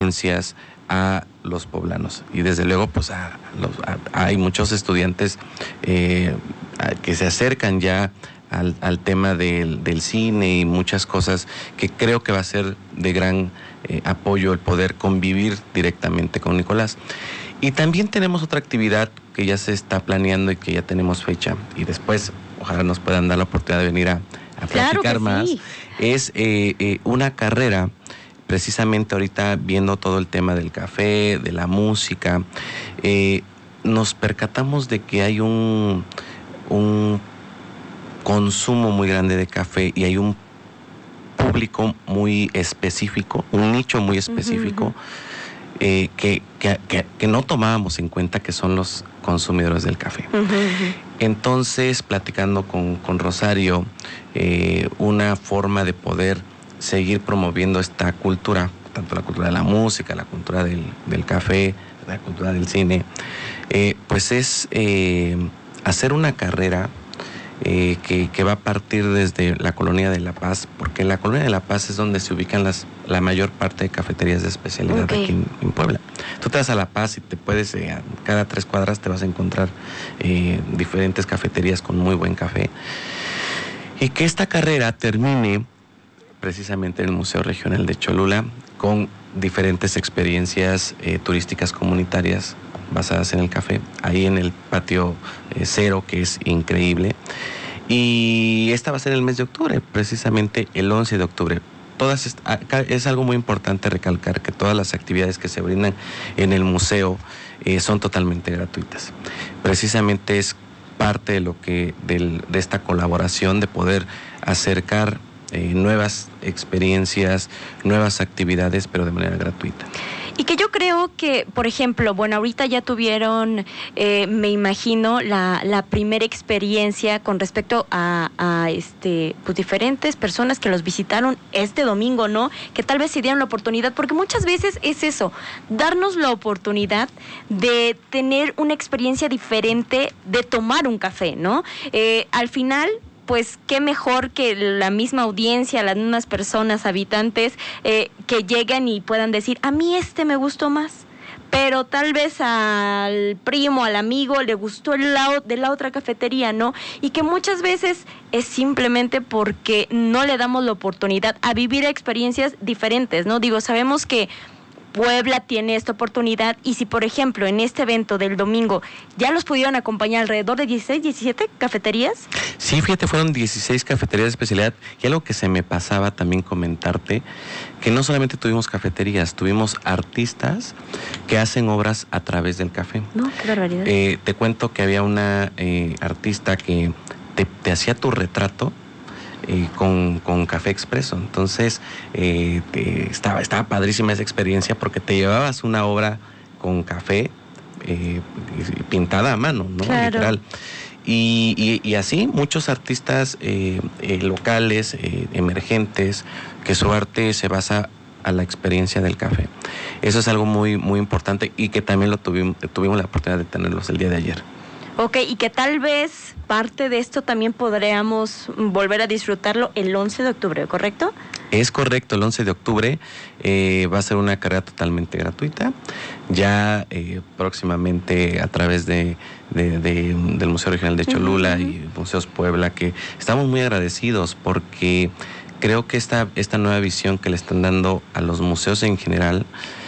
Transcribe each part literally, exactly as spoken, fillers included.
experiencias a los poblanos. Y desde luego, pues a los, a, hay muchos estudiantes eh, a, que se acercan ya al, al tema del, del cine y muchas cosas que creo que va a ser de gran eh, apoyo el poder convivir directamente con Nicolás. Y también tenemos otra actividad que ya se está planeando y que ya tenemos fecha, y después ojalá nos puedan dar la oportunidad de venir a, a platicar claro más. Sí. Es eh, eh, una carrera, precisamente ahorita viendo todo el tema del café, de la música, eh, nos percatamos de que hay un, un consumo muy grande de café y hay un público muy específico, un nicho muy específico, uh-huh, uh-huh. Eh, que, que, que, que no tomábamos en cuenta, que son los consumidores del café. Uh-huh, uh-huh. Entonces, platicando con, con Rosario, eh, una forma de poder seguir promoviendo esta cultura, tanto la cultura de la música, la cultura del, del café, la cultura del cine, eh, pues es eh, hacer una carrera eh, que, que va a partir desde la Colonia de La Paz, porque en la Colonia de La Paz es donde se ubican las, la mayor parte de cafeterías de especialidad, okay, aquí en, en Puebla. Tú te vas a La Paz y te puedes, eh, cada tres cuadras te vas a encontrar eh, diferentes cafeterías con muy buen café. Y que esta carrera termine precisamente en el Museo Regional de Cholula con diferentes experiencias eh, turísticas comunitarias basadas en el café, ahí en el patio eh, cero, que es increíble. Y esta va a ser el mes de octubre, precisamente el once de octubre. Todas est- es algo muy importante recalcar que todas las actividades que se brindan en el museo eh, son totalmente gratuitas. Precisamente es parte de lo que del, de esta colaboración, de poder acercar Eh, nuevas experiencias, nuevas actividades, pero de manera gratuita. Y que yo creo que, por ejemplo, bueno, ahorita ya tuvieron, eh, me imagino, la, la primera experiencia con respecto a, a este, pues diferentes personas que los visitaron este domingo, ¿no? Que tal vez se dieron la oportunidad, porque muchas veces es eso, darnos la oportunidad de tener una experiencia diferente, de tomar un café, ¿no? Eh, al final, pues qué mejor que la misma audiencia, las mismas personas, habitantes, eh, que lleguen y puedan decir, a mí este me gustó más, pero tal vez al primo, al amigo, le gustó el lado de la otra cafetería, ¿no? Y que muchas veces es simplemente porque no le damos la oportunidad a vivir experiencias diferentes, ¿no? Digo, sabemos que Puebla tiene esta oportunidad, y si por ejemplo en este evento del domingo ya los pudieron acompañar alrededor de dieciséis, diecisiete cafeterías. Sí, fíjate, fueron dieciséis cafeterías de especialidad, y algo que se me pasaba también comentarte, que no solamente tuvimos cafeterías, tuvimos artistas que hacen obras a través del café. No, qué barbaridad. Eh, te cuento que había una eh, artista que te, te hacía tu retrato Eh, con, con café expreso. Entonces eh, te, estaba, estaba padrísima esa experiencia, porque te llevabas una obra con café eh, pintada a mano, ¿no? Claro. Literal. Y, y, y así muchos artistas eh, eh, locales, eh, emergentes, que su arte se basa a la experiencia del café. Eso es algo muy, muy importante, y que también lo tuvimos, tuvimos la oportunidad de tenerlos el día de ayer. Ok, y que tal vez parte de esto también podríamos volver a disfrutarlo el once de octubre, ¿correcto? Es correcto, el once de octubre eh, va a ser una carrera totalmente gratuita. Ya eh, próximamente a través de, de, de, del Museo Regional de Cholula, uh-huh, y Museos Puebla, que estamos muy agradecidos, porque creo que esta, esta nueva visión que le están dando a los museos en general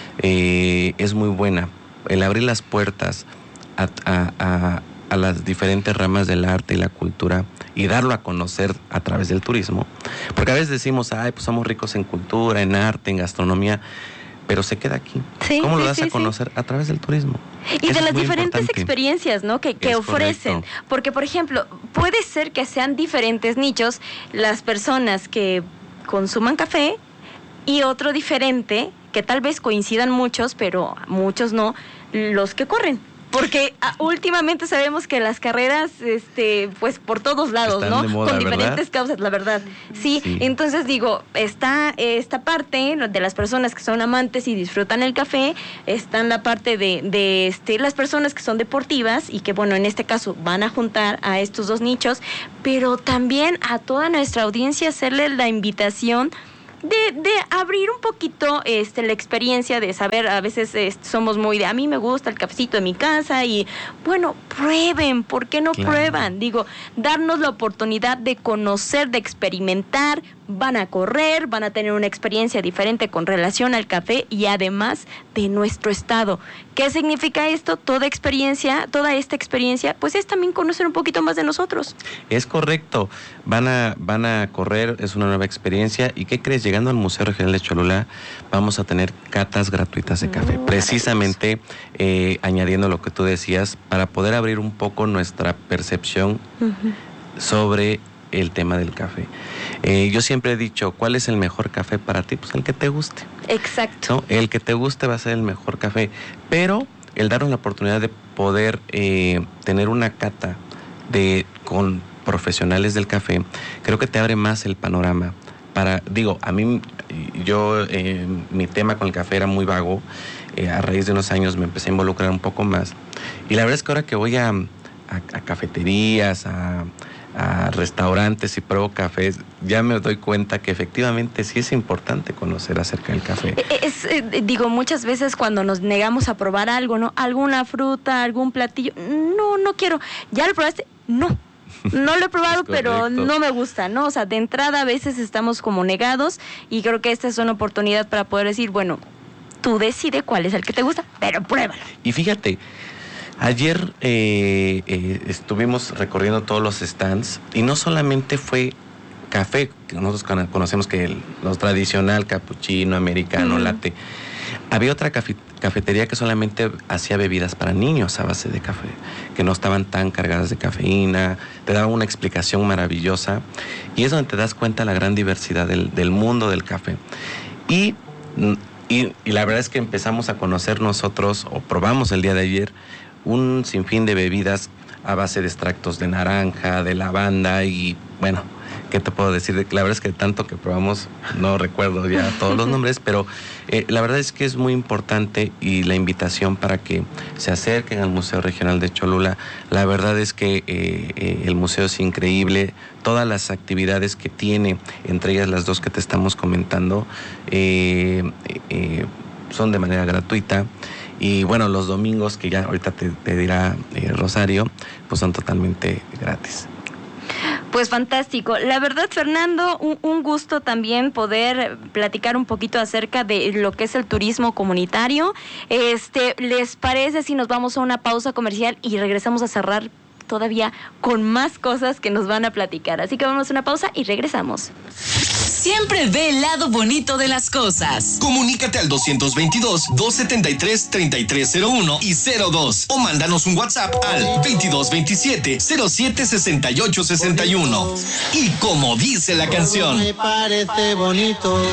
eh, es muy buena. El abrir las puertas a, a, a a las diferentes ramas del arte y la cultura, y darlo a conocer a través del turismo, porque a veces decimos, ay, pues somos ricos en cultura, en arte, en gastronomía, pero se queda aquí. Sí, ¿Cómo lo sí, das sí, a conocer? Sí. A través del turismo. Y Eso de las diferentes importante. experiencias, ¿no? Que, que es ofrecen. Correcto. Porque, por ejemplo, puede ser que sean diferentes nichos las personas que consuman café, y otro diferente, que tal vez coincidan muchos, pero muchos no, los que corren. Porque a, últimamente sabemos que las carreras, este, pues por todos lados, están ¿no? de moda, con diferentes ¿verdad? causas, la verdad. Sí, sí, entonces digo, está esta parte de las personas que son amantes y disfrutan el café, está la parte de, de este, las personas que son deportivas, y que bueno, en este caso van a juntar a estos dos nichos, pero también a toda nuestra audiencia hacerle la invitación de, de abrir un poquito este, la experiencia de saber, a veces este, somos muy de, a mí me gusta el cafecito de mi casa y, bueno, prueben, ¿por qué no claro. prueban? Digo, darnos la oportunidad de conocer, de experimentar, van a correr, van a tener una experiencia diferente con relación al café y además de nuestro estado. ¿Qué significa esto? Toda experiencia, toda esta experiencia, pues es también conocer un poquito más de nosotros. Es correcto, van a, van a correr, es una nueva experiencia. ¿Y qué crees? Llegando al Museo Regional de Cholula, vamos a tener catas gratuitas de café, mm, precisamente eh, añadiendo lo que tú decías, para poder abrir un poco nuestra percepción uh-huh. sobre el tema del café. Eh, yo siempre he dicho, ¿cuál es el mejor café para ti? Pues el que te guste. Exacto. ¿No? El que te guste va a ser el mejor café, pero el darnos la oportunidad de poder eh, tener una cata de con profesionales del café, creo que te abre más el panorama. Para, digo, a mí, yo, eh, mi tema con el café era muy vago, eh, a raíz de unos años me empecé a involucrar un poco más, y la verdad es que ahora que voy a, a, a cafeterías, a a restaurantes y pruebo cafés, ya me doy cuenta que efectivamente sí es importante conocer acerca del café. Es, eh, digo, muchas veces cuando nos negamos a probar algo, ¿no? Alguna fruta, algún platillo, no, no quiero. ¿Ya lo probaste? No. No lo he probado, pero no me gusta, ¿no? O sea, de entrada a veces estamos como negados y creo que esta es una oportunidad para poder decir, bueno, tú decide cuál es el que te gusta, pero pruébalo. Y fíjate, ayer eh, eh, estuvimos recorriendo todos los stands y no solamente fue café, que nosotros conocemos que el, lo tradicional, capuchino, americano, uh-huh. latte. Había otra cafe, cafetería que solamente hacía bebidas para niños a base de café, que no estaban tan cargadas de cafeína, te daba una explicación maravillosa y es donde te das cuenta la gran diversidad del, del mundo del café. Y, y, y la verdad es que empezamos a conocer nosotros, o probamos el día de ayer, un sinfín de bebidas a base de extractos de naranja, de lavanda y bueno, ¿qué te puedo decir? La verdad es que tanto que probamos, no recuerdo ya todos los nombres, pero eh, la verdad es que es muy importante y la invitación para que se acerquen al Museo Regional de Cholula. La verdad es que eh, eh, el museo es increíble, todas las actividades que tiene, entre ellas las dos que te estamos comentando, eh, eh, son de manera gratuita. Y bueno, los domingos, que ya ahorita te, te dirá eh, Rosario, pues son totalmente gratis. Pues fantástico. La verdad, Fernando, un, un gusto también poder platicar un poquito acerca de lo que es el turismo comunitario. Este, ¿les parece si nos vamos a una pausa comercial y regresamos a cerrar todavía con más cosas que nos van a platicar? Así que vamos a una pausa y regresamos. Siempre ve el lado bonito de las cosas. Comunícate al doscientos veintidós, doscientos setenta y tres, treinta y tres cero uno y cero dos o mándanos un WhatsApp al veintidós veintisiete, cero siete sesenta y ocho sesenta y uno. Y como dice la canción, me parece bonito.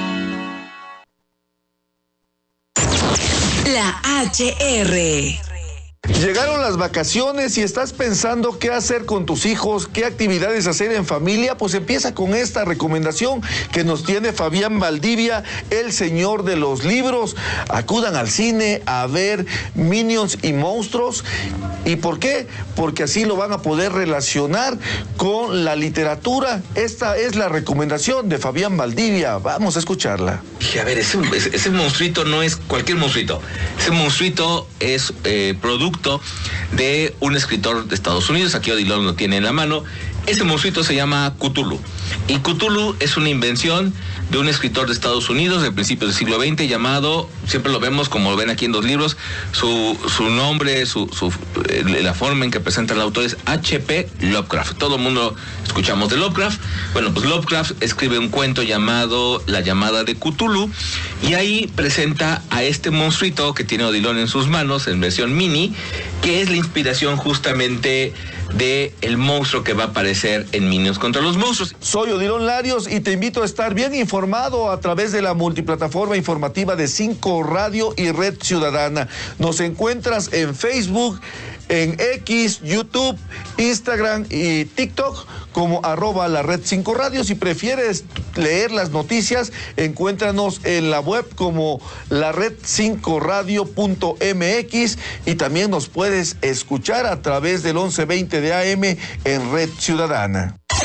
La H R. Llegaron las vacaciones y estás pensando qué hacer con tus hijos, qué actividades hacer en familia, pues empieza con esta recomendación que nos tiene Fabián Valdivia, el señor de los libros. Acudan al cine a ver Minions y Monstruos. ¿Y por qué? Porque así lo van a poder relacionar con la literatura. Esta es la recomendación de Fabián Valdivia. Vamos a escucharla. Dije, a ver, ese, ese monstruito no es cualquier monstruito. Ese monstruito es eh, producto de un escritor de Estados Unidos. Aquí Odilon lo tiene en la mano. Ese monstruito se llama Cthulhu. Y Cthulhu es una invención de un escritor de Estados Unidos de principios del siglo veinte llamado, siempre lo vemos como lo ven aquí en los libros, su, su nombre, su, su, la forma en que presenta el autor es H P Lovecraft. Todo el mundo escuchamos de Lovecraft. Bueno, pues Lovecraft escribe un cuento llamado La llamada de Cthulhu y ahí presenta a este monstruito que tiene Odilon en sus manos en versión mini, que es la inspiración justamente de el monstruo que va a aparecer en Minions contra los monstruos. Soy Odilon Larios y te invito a estar bien informado a través de la multiplataforma informativa de cinco Radio y Red Ciudadana. Nos encuentras en Facebook, en X, YouTube, Instagram y TikTok como arroba la red cinco radio. Si prefieres leer las noticias, encuéntranos en la web como la red cinco radio punto m x y también nos puedes escuchar a través del once veinte de A M en Red Ciudadana.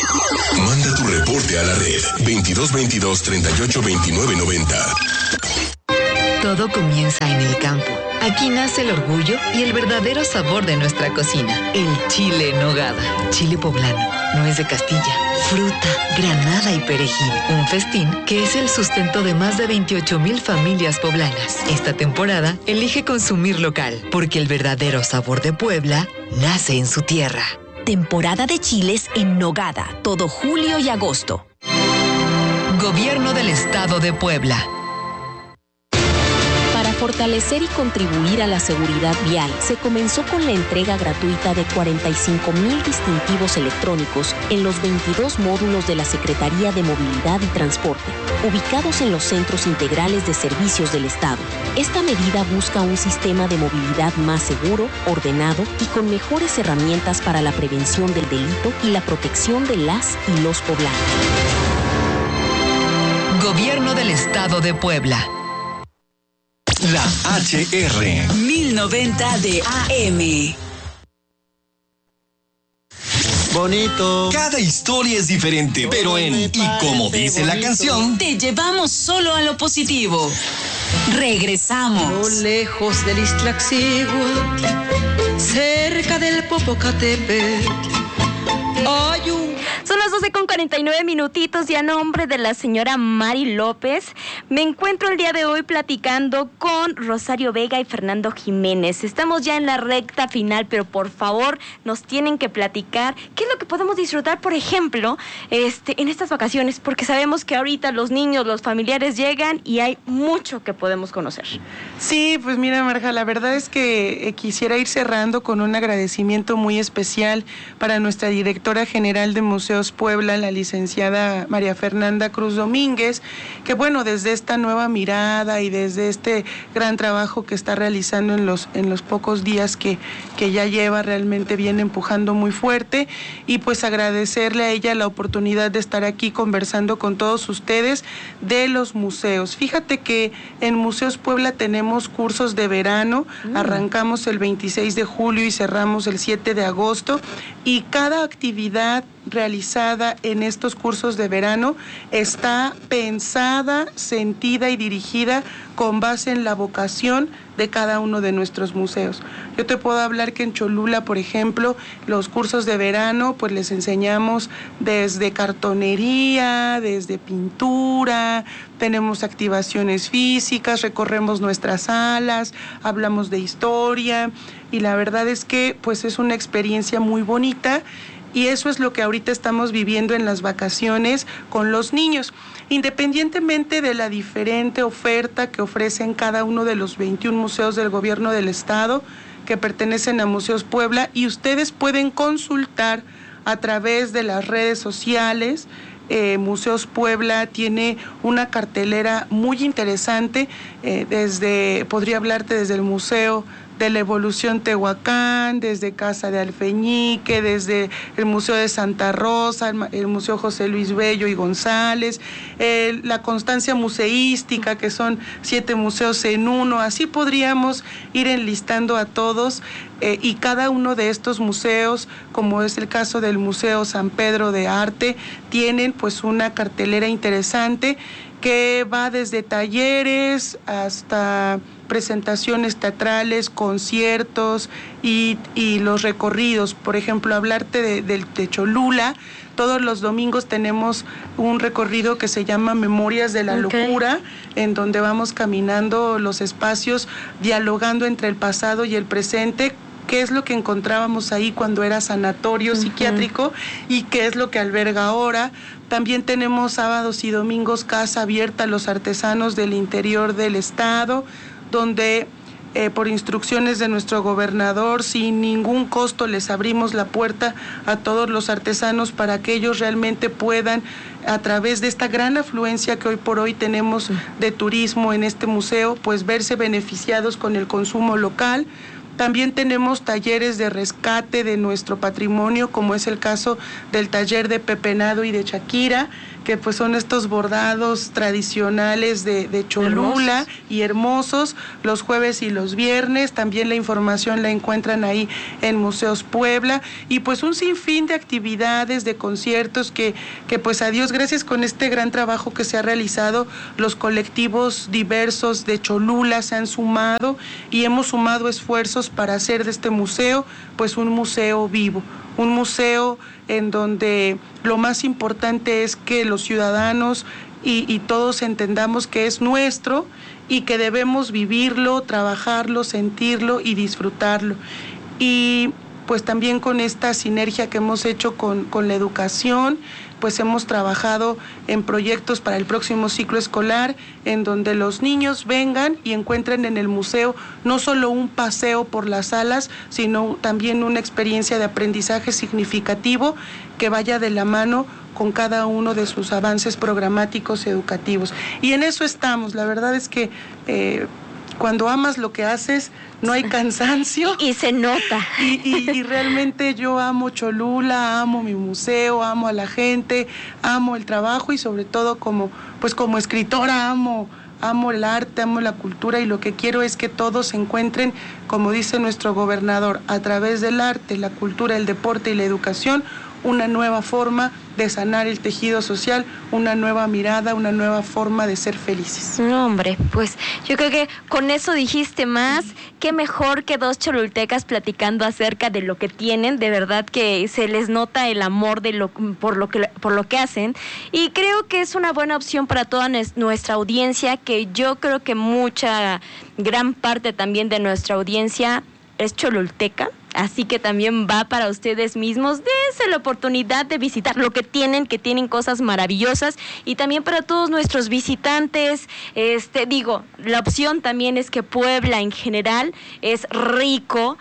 Manda tu reporte a la red veintidós veintidós treinta y ocho veintinueve noventa. Todo comienza en el campo. Aquí nace el orgullo y el verdadero sabor de nuestra cocina. El chile en nogada. Chile poblano, nuez de Castilla, fruta, granada y perejil. Un festín que es el sustento de más de veintiocho mil familias poblanas. Esta temporada elige consumir local, porque el verdadero sabor de Puebla nace en su tierra. Temporada de chiles en nogada, todo julio y agosto. Gobierno del Estado de Puebla. Para fortalecer y contribuir a la seguridad vial, se comenzó con la entrega gratuita de cuarenta y cinco mil distintivos electrónicos en los veintidós módulos de la Secretaría de Movilidad y Transporte, ubicados en los centros integrales de servicios del Estado. Esta medida busca un sistema de movilidad más seguro, ordenado y con mejores herramientas para la prevención del delito y la protección de las y los poblanos. Gobierno del Estado de Puebla. La H R mil noventa de A M. Bonito. Cada historia es diferente, pero en Y como dice la canción, Te llevamos solo a lo positivo. Regresamos. No lejos del Iztaccíhuatl, cerca del Popocatépetl, hay un... Son las doce con cuarenta y nueve minutitos y a nombre de la señora Mari López, me encuentro el día de hoy platicando con Rosario Vega y Fernando Jiménez. Estamos ya en la recta final, pero por favor nos tienen que platicar qué es lo que podemos disfrutar, por ejemplo, este, en estas vacaciones, porque sabemos que ahorita los niños, los familiares llegan y hay mucho que podemos conocer. Sí, pues mira, Marja, la verdad es que eh, quisiera ir cerrando con un agradecimiento muy especial para nuestra directora general de Museos Puebla, la licenciada María Fernanda Cruz Domínguez, que bueno, desde esta nueva mirada y desde este gran trabajo que está realizando en los, en los pocos días que, que ya lleva, realmente viene empujando muy fuerte, y pues agradecerle a ella la oportunidad de estar aquí conversando con todos ustedes de los museos. Fíjate que en Museos Puebla tenemos cursos de verano, mm. arrancamos el veintiséis de julio y cerramos el siete de agosto, y cada actividad realizada en estos cursos de verano está pensada, sentida y dirigida con base en la vocación de cada uno de nuestros museos. Yo te puedo hablar que en Cholula, por ejemplo, los cursos de verano, pues les enseñamos desde cartonería, desde pintura, tenemos activaciones físicas, recorremos nuestras salas, hablamos de historia, y la verdad es que pues es una experiencia muy bonita. Y eso es lo que ahorita estamos viviendo en las vacaciones con los niños. Independientemente de la diferente oferta que ofrecen cada uno de los veintiún museos del Gobierno del Estado que pertenecen a Museos Puebla, y ustedes pueden consultar a través de las redes sociales. Eh, Museos Puebla tiene una cartelera muy interesante, eh, desde, podría hablarte desde el Museo de la Evolución Tehuacán, desde Casa de Alfeñique, desde el Museo de Santa Rosa, el, el Museo José Luis Bello y González, eh, la Constancia Museística, que son siete museos en uno. Así podríamos ir enlistando a todos, eh, y cada uno de estos museos, como es el caso del Museo San Pedro de Arte, tienen pues una cartelera interesante que va desde talleres hasta presentaciones teatrales, conciertos y, y los recorridos. Por ejemplo, hablarte de, de, de Cholula, todos los domingos tenemos un recorrido que se llama Memorias de la okay. Locura, en donde vamos caminando los espacios, dialogando entre el pasado y el presente, qué es lo que encontrábamos ahí cuando era sanatorio uh-huh. psiquiátrico y qué es lo que alberga ahora. También tenemos sábados y domingos casa abierta a los artesanos del interior del estado, donde eh, por instrucciones de nuestro gobernador, sin ningún costo les abrimos la puerta a todos los artesanos para que ellos realmente puedan, a través de esta gran afluencia que hoy por hoy tenemos de turismo en este museo, pues verse beneficiados con el consumo local. También tenemos talleres de rescate de nuestro patrimonio, como es el caso del taller de Pepenado y de Shakira, que pues son estos bordados tradicionales de, de Cholula, hermosos. Y hermosos, los jueves y los viernes. También la información la encuentran ahí en Museos Puebla, y pues un sinfín de actividades, de conciertos que, que pues a Dios gracias, con este gran trabajo que se ha realizado, los colectivos diversos de Cholula se han sumado y hemos sumado esfuerzos para hacer de este museo pues un museo vivo, un museo en donde lo más importante es que los ciudadanos y, y todos entendamos que es nuestro y que debemos vivirlo, trabajarlo, sentirlo y disfrutarlo. Y pues también con esta sinergia que hemos hecho con, con la educación, pues hemos trabajado en proyectos para el próximo ciclo escolar, en donde los niños vengan y encuentren en el museo no solo un paseo por las salas, sino también una experiencia de aprendizaje significativo que vaya de la mano con cada uno de sus avances programáticos educativos. Y en eso estamos. La verdad es que eh, cuando amas lo que haces, no hay cansancio. Y, y se nota. Y, y, y realmente yo amo Cholula, amo mi museo, amo a la gente, amo el trabajo y sobre todo como, pues como escritora amo, amo el arte, amo la cultura, y lo que quiero es que todos se encuentren, como dice nuestro gobernador, a través del arte, la cultura, el deporte y la educación, una nueva forma de sanar el tejido social, una nueva mirada, una nueva forma de ser felices. No, hombre, pues yo creo que con eso dijiste más. Qué mejor que dos cholultecas platicando acerca de lo que tienen. De verdad que se les nota el amor de lo, por, lo que, por lo que hacen. Y creo que es una buena opción para toda nuestra audiencia, que yo creo que mucha, gran parte también de nuestra audiencia es cholulteca. Así que también va para ustedes mismos. Dense la oportunidad de visitar lo que tienen, que tienen cosas maravillosas. Y también para todos nuestros visitantes, este, digo, la opción también es que Puebla en general es rico,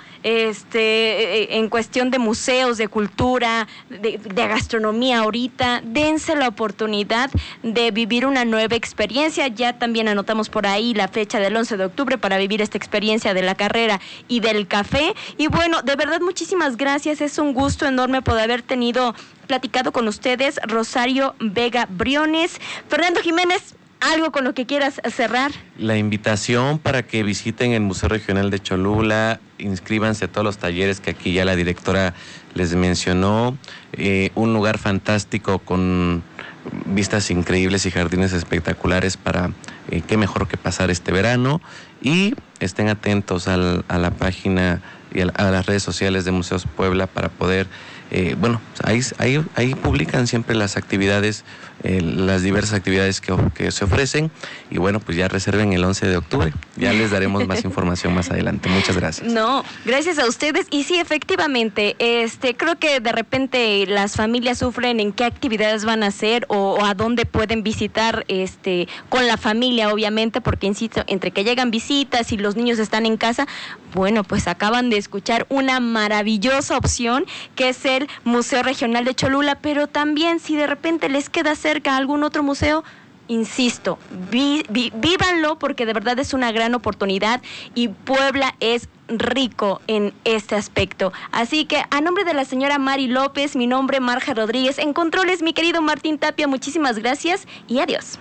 este, en cuestión de museos, de cultura, de, de gastronomía ahorita. Dense la oportunidad de vivir una nueva experiencia. Ya también anotamos por ahí la fecha del once de octubre para vivir esta experiencia de la carrera y del café. Y bueno, de verdad, muchísimas gracias. Es un gusto enorme poder haber tenido, platicado con ustedes, Rosario Vega Briones. Fernando Jiménez, ¿algo con lo que quieras cerrar? La invitación para que visiten el Museo Regional de Cholula, inscríbanse a todos los talleres que aquí ya la directora les mencionó. Eh, un lugar fantástico con vistas increíbles y jardines espectaculares para eh, qué mejor que pasar este verano. Y estén atentos al, a la página y a, a las redes sociales de Museos Puebla para poder, eh, bueno, ahí, ahí, ahí publican siempre las actividades, eh, las diversas actividades que, que se ofrecen. Y bueno, pues ya reserven el once de octubre, ya les daremos más información más adelante. Muchas gracias. No, gracias a ustedes. Y sí, efectivamente, este, creo que de repente las familias sufren en qué actividades van a hacer o, o a dónde pueden visitar, este, con la familia, obviamente, porque insisto, entre que llegan visitas y los niños están en casa, bueno, pues acaban de escuchar una maravillosa opción que es el Museo Regional de Cholula. Pero también, si de repente les queda cerca algún otro museo, insisto, vi, vi, vívanlo, porque de verdad es una gran oportunidad y Puebla es rico en este aspecto. Así que a nombre de la señora Mari López, mi nombre Marja Rodríguez, en controles mi querido Martín Tapia, muchísimas gracias y adiós.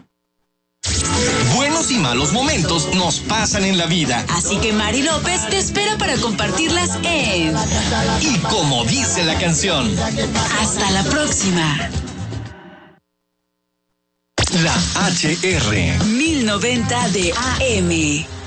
Buenos y malos momentos nos pasan en la vida. Así que Mari López te espera para compartirlas en Y como dice la canción. Hasta la próxima. La H R mil noventa de A M.